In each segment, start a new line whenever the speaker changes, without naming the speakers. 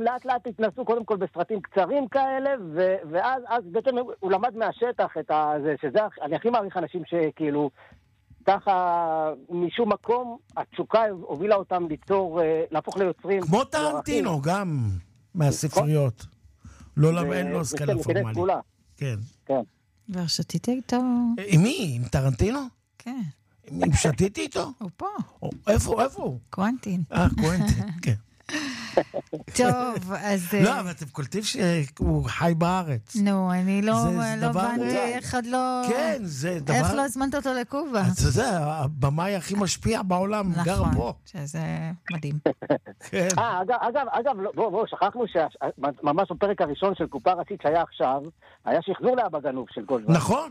לאט לאט התנסו קודם כל בסרטים קצרים כאלה, ואז בעצם הוא למד מהשטח את זה, שזה, אני הכי מעריך אנשים שכאילו, ככה משום מקום, התשוקה הובילה אותם להפוך ליוצרים.
כמו טרנטינו, גם מהספריות. לא, אין לו השכלה פורמלית. כן.
כבר שתיתי איתו.
עם מי? עם טרנטינו?
כן.
אם שתיתי איתו?
הוא פה.
איפה הוא?
קוונטין.
קוונטין, כן.
טוב, אז...
לא, אבל אתם קולטים שהוא חי בארץ.
נו, אני לא הבנתי איך עוד לא...
כן, זה דבר...
איך לא הזמנת אותו לקובה?
אתה יודע, הבמאי הכי משפיע בעולם, גר פה.
נכון, שזה מדהים.
אגב, בואו, שכחנו שממש בפרק הראשון של קופה ראשית שהיה עכשיו, היה שחזור לאבא גנוב של גולדברג.
נכון.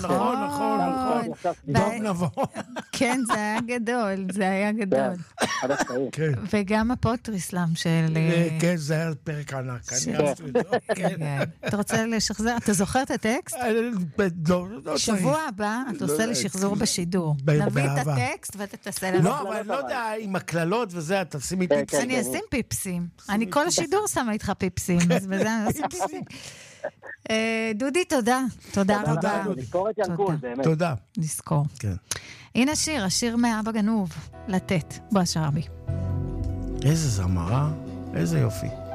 טוב נבוא.
כן, זה היה גדול. וגם הפוטריסלם של...
כן, זה היה פרק ענק.
אתה רוצה לשחזר? אתה זוכר את הטקסט?
לא.
שבוע הבא אתה עושה לי שחזור בשידור. נביא את הטקסט ואתה תעשה לנו.
לא, אבל אני לא יודע, עם הקללות וזה, אתה תשימי פיפסים.
אני אשים פיפסים. אני כל השידור שמה איתך פיפסים. אז בזה אני אשים פיפסים. דודי, תודה. תודה רבה.
נזכור את ינקון, באמת.
תודה.
נזכור. הנה השיר מאבא גנוב, לתת. בוא שרבי.
איזה זמרה, איזה יופי.